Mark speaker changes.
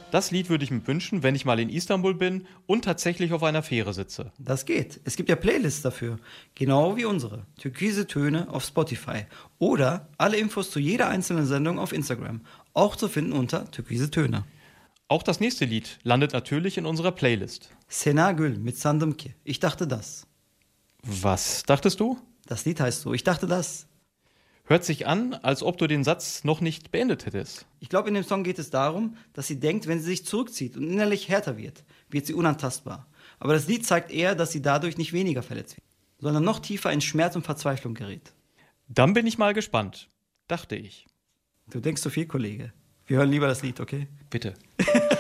Speaker 1: Das Lied würde ich mir wünschen, wenn ich mal in Istanbul bin und tatsächlich auf einer Fähre sitze.
Speaker 2: Das geht. Es gibt ja Playlists dafür. Genau wie unsere. Türkise Töne auf Spotify. Oder alle Infos zu jeder einzelnen Sendung auf Instagram. Auch zu finden unter Türkise Töne.
Speaker 1: Auch das nächste Lied landet natürlich in unserer Playlist.
Speaker 2: Sena Gül mit Sandım ki. Ich dachte das.
Speaker 1: Was dachtest du?
Speaker 2: Das Lied heißt so. Ich dachte das.
Speaker 1: Hört sich an, als ob du den Satz noch nicht beendet hättest.
Speaker 2: Ich glaube, in dem Song geht es darum, dass sie denkt, wenn sie sich zurückzieht und innerlich härter wird sie unantastbar. Aber das Lied zeigt eher, dass sie dadurch nicht weniger verletzt wird, sondern noch tiefer in Schmerz und Verzweiflung gerät.
Speaker 1: Dann bin ich mal gespannt. Dachte ich.
Speaker 2: Du denkst zu viel, Kollege. Wir hören lieber das Lied, okay?
Speaker 1: Bitte.